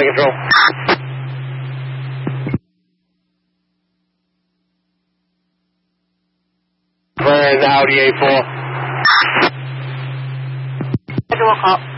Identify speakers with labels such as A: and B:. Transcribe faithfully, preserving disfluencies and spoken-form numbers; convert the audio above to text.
A: flight control. Clearing Audi A four.
B: Schedule a call.